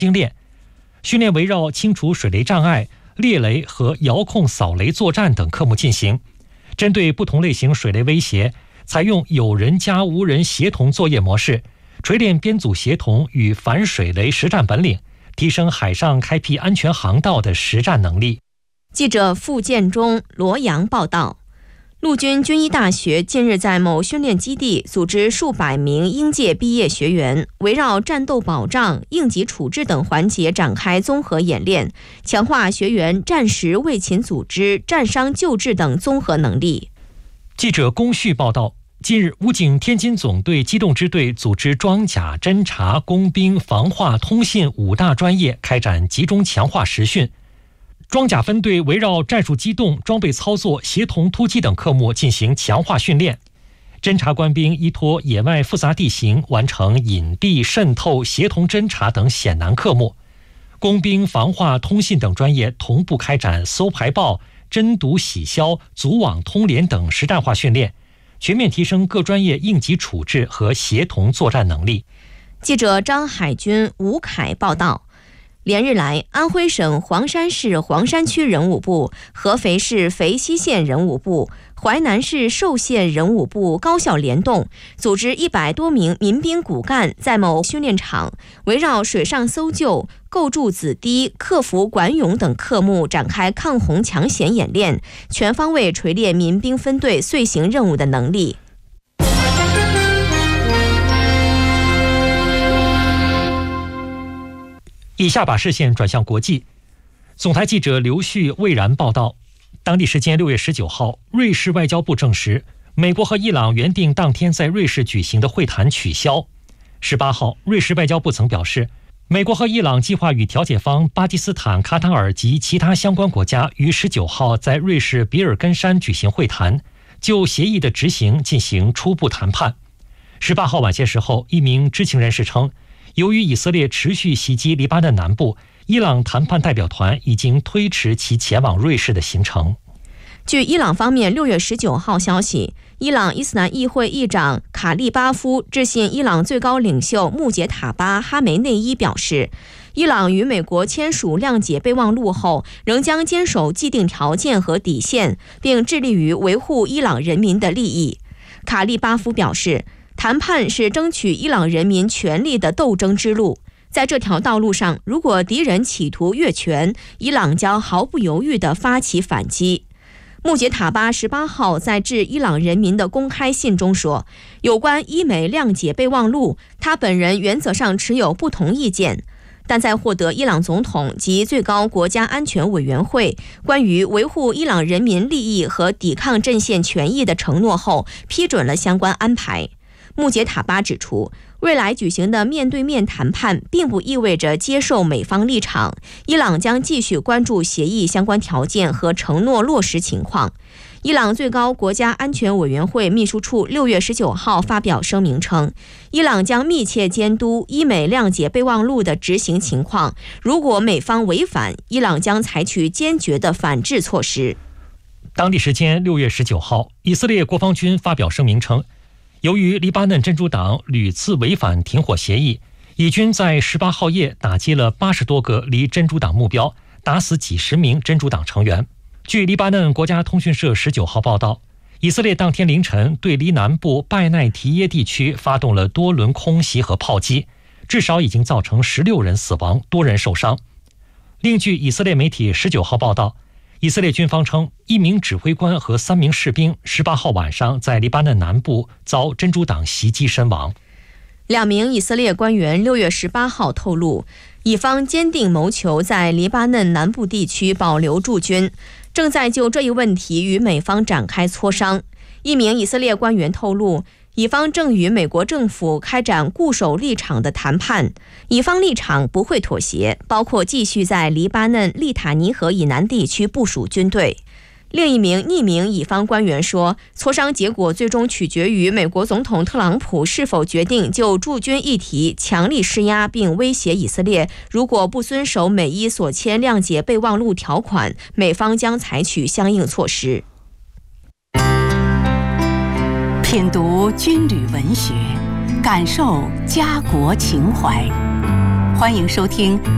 精练。训练围绕清除水雷障碍、猎雷和遥控扫雷作战等科目进行，针对不同类型水雷威胁，采用有人加无人协同作业模式，锤炼编组协同与反水雷实战本领，提升海上开辟安全航道的实战能力。 记者傅建中、罗阳报道。陆军军医大学近日在某训练基地组织数百名应届毕业学员，围绕战斗保障、应急处置等环节展开综合演练，强化学员战时卫勤组织、战伤救治等综合能力。 记者龚旭报道，近日，武警天津总队机动支队组织装甲、侦察、工兵、防化、通信5大专业开展集中强化实训。装甲分队围绕战术机动、装备操作、协同突击等科目进行强化训练。侦察官兵依托野外复杂地形，完成隐蔽、渗透、协同侦察等险难科目。工兵、防化、通信等专业同步开展搜排爆、侦堵洗消、组网通联等实战化训练，全面提升各专业应急处置和协同作战能力。 记者张海军、吴凯报道。连日来，安徽省黄山市黄山区人武部、合肥市肥西县人武部、淮南市寿县人武部高效联动，组织100多名民兵骨干在某训练场，围绕水上搜救、构筑子堤、克服管涌等科目展开抗洪抢险演练，全方位锤炼民兵分队遂行任务的能力。 以下把视线转向国际。总台记者刘旭、魏然报道，当地时间6月19号，瑞士外交部证实，美国和伊朗原定当天在瑞士举行的会谈取消。18号，瑞士外交部曾表示，美国和伊朗计划与调解方巴基斯坦、卡塔尔及其他相关国家于19号在瑞士比尔根山举行会谈，就协议的执行进行初步谈判。18号晚些时候，一名知情人士称，由于以色列持续袭击黎巴嫩南部，伊朗谈判代表团已经推迟其前往瑞士的行程。 据伊朗方面6月19号消息，伊朗伊斯兰议会议长卡利巴夫致信伊朗最高领袖穆杰塔巴·哈梅内伊表示，伊朗与美国签署谅解备忘录后，仍将坚守既定条件和底线，并致力于维护伊朗人民的利益。卡利巴夫表示，谈判是争取伊朗人民权利的斗争之路，在这条道路上，如果敌人企图越权，伊朗将毫不犹豫地发起反击。穆杰塔巴18号在致伊朗人民的公开信中说，有关伊美谅解备忘录，他本人原则上持有不同意见，但在获得伊朗总统及最高国家安全委员会关于维护伊朗人民利益和抵抗阵线权益的承诺后，批准了相关安排。穆杰塔巴指出，未来举行的面对面谈判并不意味着接受美方立场，伊朗将继续关注协议相关条件和承诺落实情况。伊朗最高国家安全委员会秘书处6月19号发表声明称，伊朗将密切监督伊美谅解备忘录的执行情况，如果美方违反，伊朗将采取坚决的反制措施。 当地时间6月19号，以色列国防军发表声明称，由于黎巴嫩真主党屡次违反停火协议，以军在18号夜打击了80多个离真主党目标，打死几十名真主党成员。据黎巴嫩国家通讯社19号报道，以色列当天凌晨对黎南部拜奈提耶地区发动了多轮空袭和炮击，至少已经造成16人死亡，多人受伤。另据以色列媒体19号报道，以色列军方称，一名指挥官和3名士兵18号晚上在黎巴嫩南部遭真主党袭击身亡。 2名以色列官员6月18号透露，以方坚定谋求在黎巴嫩南部地区保留驻军，正在就这一问题与美方展开磋商。一名以色列官员透露，以方正与美国政府开展固守立场的谈判，以方立场不会妥协，包括继续在黎巴嫩利塔尼河以南地区部署军队。另一名匿名以方官员说，磋商结果最终取决于美国总统特朗普是否决定就驻军议题强力施压，并威胁以色列，如果不遵守美伊所签谅解备忘录条款，美方将采取相应措施。 品读军旅文学，感受家国情怀，欢迎收听